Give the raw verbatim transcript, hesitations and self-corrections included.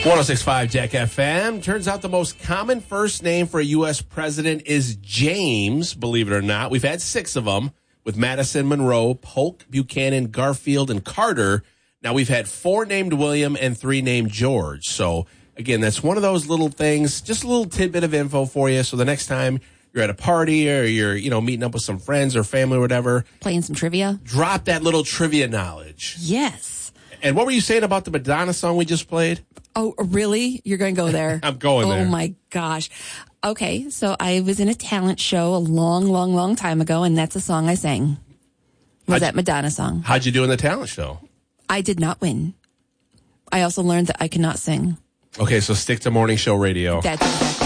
one oh six point five Jack F M. Turns out the most common first name for a U S president is James, believe it or not. We've had six of them with Madison, Monroe, Polk, Buchanan, Garfield, and Carter. Now we've had four named William and three named George. So, again, that's one of those little things, just a little tidbit of info for you. So the next time you're at a party or you're, you know, meeting up with some friends or family or whatever. Playing some trivia. Drop that little trivia knowledge. Yes. And what were you saying about the Madonna song we just played? Oh, really? You're going to go there? I'm going oh, there. Oh, my gosh. Okay, so I was in a talent show a long, long, long time ago, and that's a song I sang. Was How'd that you- Madonna song? How'd you do in the talent show? I did not win. I also learned that I cannot sing. Okay, so stick to morning show radio. That's exactly